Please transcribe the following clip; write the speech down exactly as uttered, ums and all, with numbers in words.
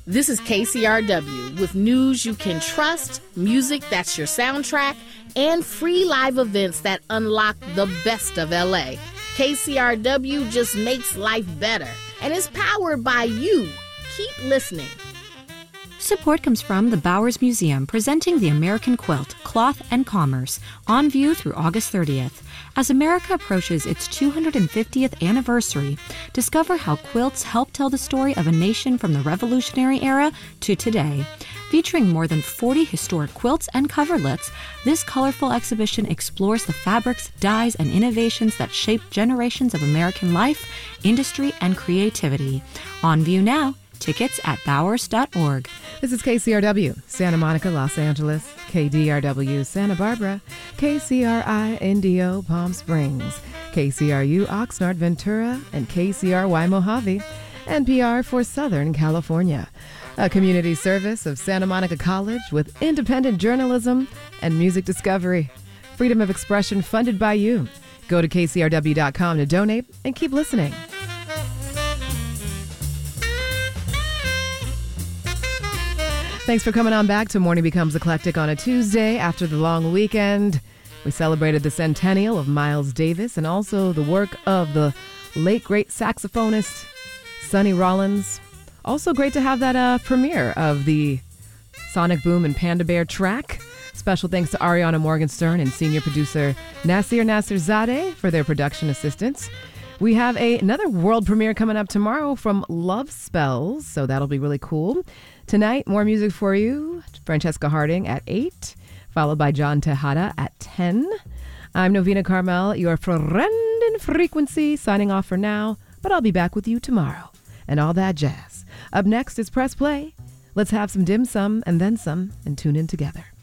This is K C R W with news you can trust, music that's your soundtrack, and free live events that unlock the best of L A. K C R W just makes life better and is powered by you. Keep listening. Support comes from the Bowers Museum, presenting the American quilt, cloth, and commerce, on view through August thirtieth. As America approaches its two hundred fiftieth anniversary, discover how quilts help tell the story of a nation from the Revolutionary era to today. Featuring more than forty historic quilts and coverlets, this colorful exhibition explores the fabrics, dyes, and innovations that shaped generations of American life, industry, and creativity. On view now. Tickets at bowers dot org. This is K C R W, Santa Monica, Los Angeles, K D R W, Santa Barbara, K C R I, Indio, Palm Springs, K C R U, Oxnard, Ventura, and K C R Y, Mojave, N P R for Southern California. A community service of Santa Monica College with independent journalism and music discovery. Freedom of expression funded by you. Go to K C R W dot com to donate and keep listening. Thanks for coming on back to Morning Becomes Eclectic on a Tuesday after the long weekend. We celebrated the centennial of Miles Davis and also the work of the late, great saxophonist Sonny Rollins. Also great to have that uh, premiere of the Sonic Boom and Panda Bear track. Special thanks to Ariana Morgenstern and senior producer Nasir Nasirzadeh for their production assistance. We have a, another world premiere coming up tomorrow from Love Spells, so that'll be really cool. Tonight, more music for you. Francesca Harding at eight, followed by John Tejada at ten. I'm Novena Carmel, your friend in frequency, signing off for now, but I'll be back with you tomorrow. And all that jazz. Up next is Press Play. Let's have some dim sum and then some and tune in together.